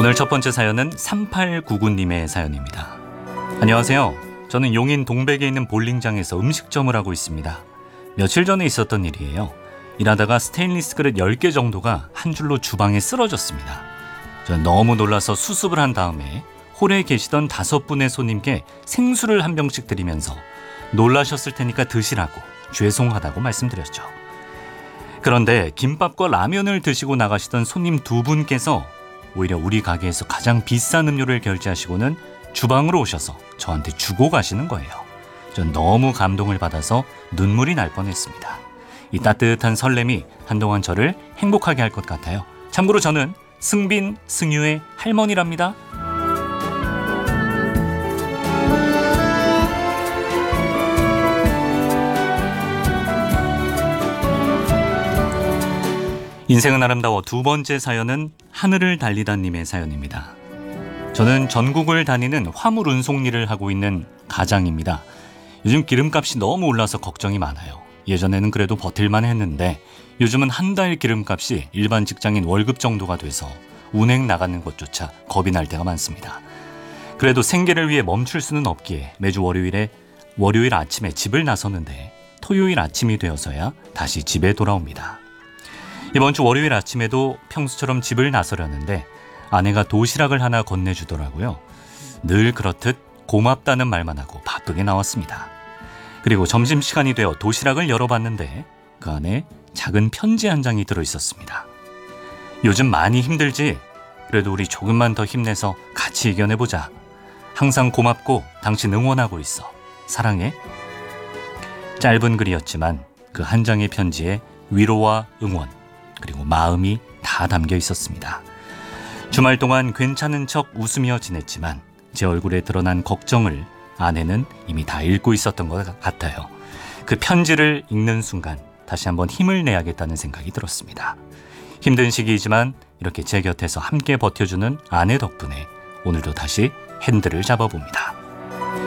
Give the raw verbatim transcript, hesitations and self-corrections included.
오늘 첫 번째 사연은 삼팔구구님의 사연입니다. 안녕하세요. 저는 용인 동백에 있는 볼링장에서 음식점을 하고 있습니다. 며칠 전에 있었던 일이에요. 일하다가 스테인리스 그릇 열 개 정도가 한 줄로 주방에 쓰러졌습니다. 저는 너무 놀라서 수습을 한 다음에 홀에 계시던 다섯 분의 손님께 생수를 한 병씩 드리면서 놀라셨을 테니까 드시라고 죄송하다고 말씀드렸죠. 그런데 김밥과 라면을 드시고 나가시던 손님 두 분께서 오히려 우리 가게에서 가장 비싼 음료를 결제하시고는 주방으로 오셔서 저한테 주고 가시는 거예요. 전 너무 감동을 받아서 눈물이 날 뻔했습니다. 이 따뜻한 설렘이 한동안 저를 행복하게 할 것 같아요. 참고로 저는 승빈, 승유의 할머니랍니다. 인생은 아름다워 두 번째 사연은 하늘을 달리다님의 사연입니다. 저는 전국을 다니는 화물 운송 일을 하고 있는 가장입니다. 요즘 기름값이 너무 올라서 걱정이 많아요. 예전에는 그래도 버틸만 했는데 요즘은 한 달 기름값이 일반 직장인 월급 정도가 돼서 운행 나가는 것조차 겁이 날 때가 많습니다. 그래도 생계를 위해 멈출 수는 없기에 매주 월요일에 월요일 아침에 집을 나서는데 토요일 아침이 되어서야 다시 집에 돌아옵니다. 이번 주 월요일 아침에도 평소처럼 집을 나서려는데 아내가 도시락을 하나 건네주더라고요. 늘 그렇듯 고맙다는 말만 하고 바쁘게 나왔습니다. 그리고 점심시간이 되어 도시락을 열어봤는데 그 안에 작은 편지 한 장이 들어있었습니다. 요즘 많이 힘들지? 그래도 우리 조금만 더 힘내서 같이 이겨내보자. 항상 고맙고 당신 응원하고 있어. 사랑해. 짧은 글이었지만 그 한 장의 편지에 위로와 응원 그리고 마음이 다 담겨 있었습니다. 주말 동안 괜찮은 척 웃으며 지냈지만 제 얼굴에 드러난 걱정을 아내는 이미 다 읽고 있었던 것 같아요. 그 편지를 읽는 순간 다시 한번 힘을 내야겠다는 생각이 들었습니다. 힘든 시기이지만 이렇게 제 곁에서 함께 버텨주는 아내 덕분에 오늘도 다시 핸들을 잡아봅니다.